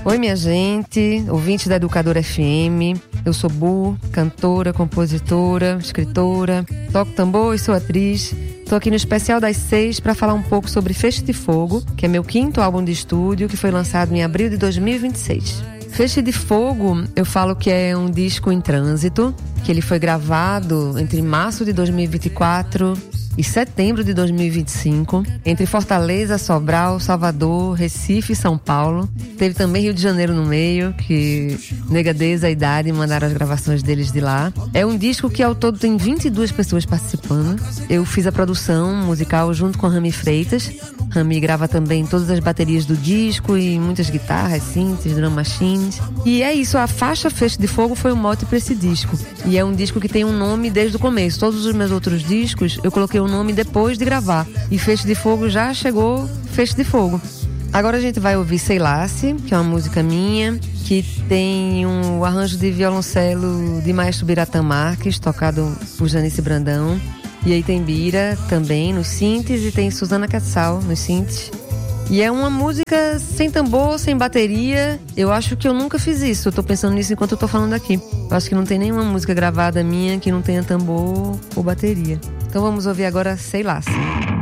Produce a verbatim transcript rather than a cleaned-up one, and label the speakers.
Speaker 1: Oi, minha gente, ouvinte da Educadora F M. Eu sou Bu, cantora, compositora, escritora, toco tambor e sou atriz. Estou aqui no especial das seis para falar um pouco sobre Feixe de Fogo, que é meu quinto álbum de estúdio, que foi lançado em abril de dois mil e vinte e seis. Feixe de Fogo, eu falo que é um disco em trânsito, que ele foi gravado entre março de dois mil e vinte e quatro e setembro de dois mil e vinte e cinco, entre Fortaleza, Sobral, Salvador, Recife e São Paulo. Teve também Rio de Janeiro no meio, que Negadeza e Idade mandaram as gravações deles de lá. É um disco que ao todo tem vinte e duas pessoas participando. Eu fiz a produção musical junto com a Rami Freitas. Rami grava também todas as baterias do disco e muitas guitarras, synths, drum machines. E é isso, a faixa Feixe de Fogo foi o mote para esse disco. E é um disco que tem um nome desde o começo. Todos os meus outros discos eu coloquei o nome depois de gravar. E Feixe de Fogo já chegou Feixe de Fogo. Agora a gente vai ouvir Sei Lá-se, que é uma música minha, que tem um arranjo de violoncelo de Maestro Biratã Marques, tocado por Janice Brandão. E aí tem Bira também nos synths e tem Suzana Quetzal nos synths. E é uma música sem tambor, sem bateria. Eu acho que eu nunca fiz isso. Eu tô pensando nisso enquanto eu tô falando aqui. Eu acho que não tem nenhuma música gravada minha que não tenha tambor ou bateria. Então vamos ouvir agora Sei Lá-se.